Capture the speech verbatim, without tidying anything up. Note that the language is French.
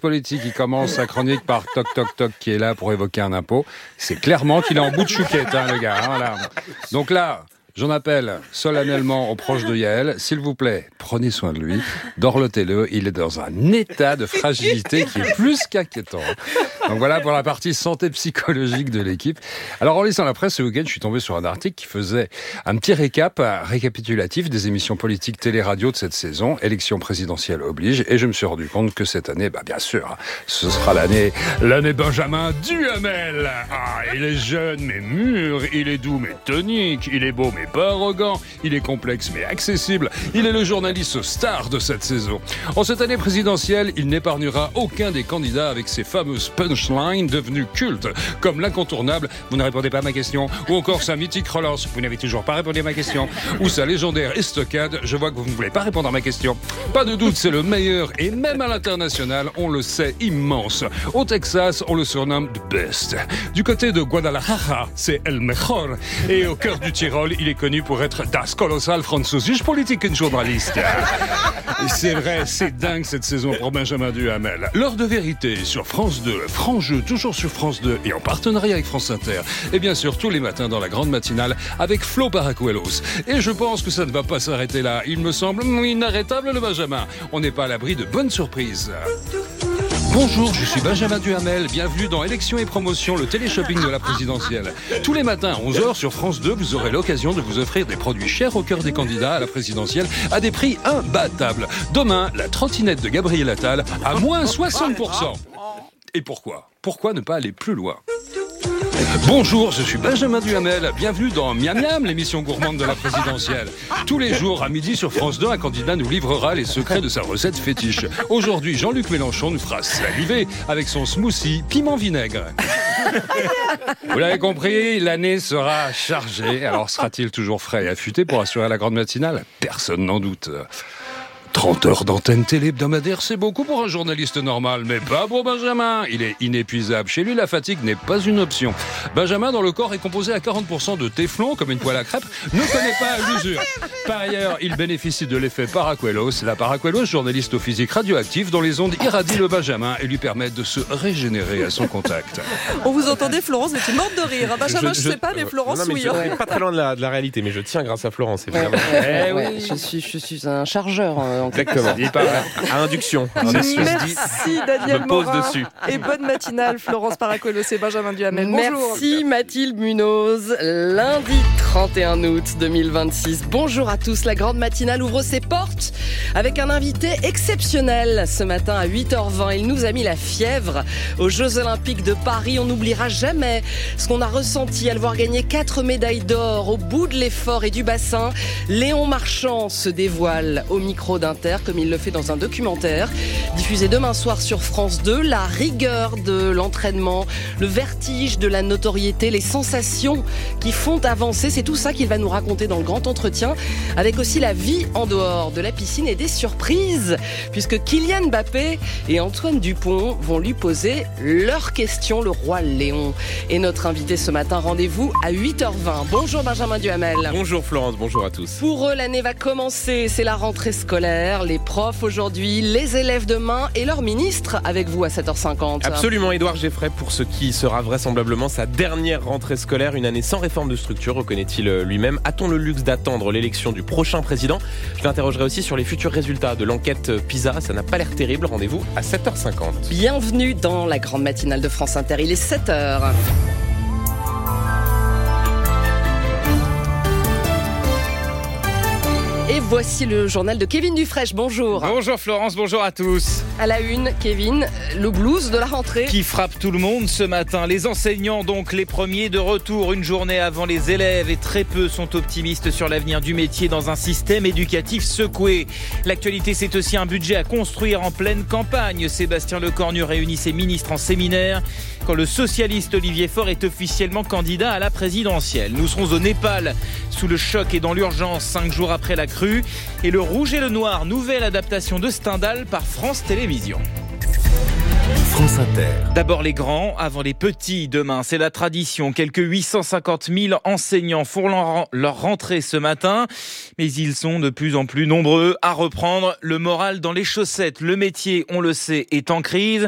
politique, il commence sa chronique par toc toc toc qui est là pour évoquer un impôt. C'est clairement qu'il est en bout de chouquette, hein, le gars. Hein, là. Donc là... J'en appelle solennellement aux proches de Yael. S'il vous plaît, prenez soin de lui. Dorlotez-le. Il est dans un état de fragilité qui est plus qu'inquiétant. Donc voilà pour la partie santé psychologique de l'équipe. Alors en lisant la presse ce week-end, je suis tombé sur un article qui faisait un petit récap, un récapitulatif des émissions politiques télé-radio de cette saison. Élection présidentielle oblige. Et je me suis rendu compte que cette année, bah bien sûr, ce sera l'année, l'année Benjamin Duhamel. Ah, il est jeune mais mûr. Il est doux mais tonique. Il est beau mais pas arrogant, il est complexe mais accessible, il est le journaliste star de cette saison. En cette année présidentielle, il n'épargnera aucun des candidats avec ses fameuses punchlines devenues cultes, comme l'incontournable « Vous ne répondez pas à ma question » ou encore sa mythique relance « Vous n'avez toujours pas répondu à ma question » ou sa légendaire estocade « Je vois que vous ne voulez pas répondre à ma question ». Pas de doute, c'est le meilleur et même à l'international, on le sait, immense. Au Texas, on le surnomme « The Best ». Du côté de Guadalajara, c'est « El Mejor » et au cœur du Tyrol, il est connu pour être das Kolossal Französisch Politikenjournalist. Et c'est vrai, c'est dingue cette saison pour Benjamin Duhamel. L'heure de vérité sur France deux, franc jeu toujours sur France deux et en partenariat avec France Inter. Et bien sûr tous les matins dans la grande matinale avec Flo Paracuelos. Et je pense que ça ne va pas s'arrêter là. Il me semble inarrêtable le Benjamin. On n'est pas à l'abri de bonnes surprises. Bonjour, je suis Benjamin Duhamel, bienvenue dans Élections et Promotion, le téléshopping de la présidentielle. Tous les matins à onze heures sur France deux, vous aurez l'occasion de vous offrir des produits chers au cœur des candidats à la présidentielle à des prix imbattables. Demain, la trottinette de Gabriel Attal à moins soixante pour cent. Et pourquoi ? Pourquoi ne pas aller plus loin ? Bonjour, je suis Benjamin Duhamel, bienvenue dans Miam Miam, l'émission gourmande de la présidentielle. Tous les jours à midi sur France deux, un candidat nous livrera les secrets de sa recette fétiche. Aujourd'hui, Jean-Luc Mélenchon nous fera saliver avec son smoothie piment vinaigre. Vous l'avez compris, l'année sera chargée. Alors sera-t-il toujours frais et affûté pour assurer la grande matinale ? Personne n'en doute. trente heures d'antenne télé hebdomadaire, c'est beaucoup pour un journaliste normal, mais pas pour Benjamin. Il est inépuisable. Chez lui, la fatigue n'est pas une option. Benjamin, dont le corps est composé à quarante pour cent de téflon, comme une poêle à crêpes, ne connaît pas l'usure. Par ailleurs, il bénéficie de l'effet Paracuelos. La Paracuelos, journaliste au physique radioactif, dont les ondes irradient le Benjamin et lui permettent de se régénérer à son contact. On vous entendait, Florence, vous étiez morte de rire. Benjamin, je, je, je sais pas, mais Florence, non, non, mais oui. Je suis pas très loin de la, de la réalité, mais je tiens grâce à Florence, évidemment. Eh oui, je suis, je suis un chargeur. Euh, Exactement. À induction. Merci Daniel me pose Morin. dessus. Et bonne matinale Florence Paracuelos et Benjamin Duhamel. Bonjour. Merci Mathilde Munoz. Lundi trente et un août deux mille vingt-six. Bonjour à tous. La grande matinale ouvre ses portes avec un invité exceptionnel. Ce matin à huit heures vingt, il nous a mis la fièvre aux Jeux Olympiques de Paris. On n'oubliera jamais ce qu'on a ressenti à le voir gagner quatre médailles d'or au bout de l'effort et du bassin. Léon Marchand se dévoile au micro d'Inter comme il le fait dans un documentaire diffusé demain soir sur France deux. La rigueur de l'entraînement, le vertige de la notoriété, les sensations qui font avancer, c'est tout ça qu'il va nous raconter dans le grand entretien, avec aussi la vie en dehors de la piscine et des surprises, puisque Kylian Mbappé et Antoine Dupont vont lui poser leurs questions, le roi Léon. Et notre invité ce matin, rendez-vous à huit heures vingt. Bonjour Benjamin Duhamel. Bonjour Florence, bonjour à tous. Pour eux, l'année va commencer, c'est la rentrée scolaire, les profs aujourd'hui, les élèves demain et leur ministre avec vous à sept heures cinquante. Absolument, Édouard Geffray, pour ce qui sera vraisemblablement sa dernière rentrée scolaire, une année sans réforme de structure, reconnaît-il lui-même. A-t-on le luxe d'attendre l'élection du prochain président ? Je l'interrogerai aussi sur les futurs résultats de l'enquête PISA, ça n'a pas l'air terrible, rendez-vous à sept heures cinquante. Bienvenue dans la grande matinale de France Inter, il est sept heures. Et voici le journal de Kevin Dufresne. Bonjour. Bonjour Florence, bonjour à tous. À la une, Kevin, le blues de la rentrée. Qui frappe tout le monde ce matin. Les enseignants, donc, les premiers de retour une journée avant les élèves. Et très peu sont optimistes sur l'avenir du métier dans un système éducatif secoué. L'actualité, c'est aussi un budget à construire en pleine campagne. Sébastien Lecornu réunit ses ministres en séminaire quand le socialiste Olivier Faure est officiellement candidat à la présidentielle. Nous serons au Népal, sous le choc et dans l'urgence, cinq jours après la crue. Et le Rouge et le Noir, nouvelle adaptation de Stendhal par France Télévisions. France Inter. D'abord les grands, avant les petits demain. C'est la tradition. Quelques huit cent cinquante mille enseignants font leur rentrée ce matin. Mais ils sont de plus en plus nombreux à reprendre le moral dans les chaussettes. Le métier, on le sait, est en crise.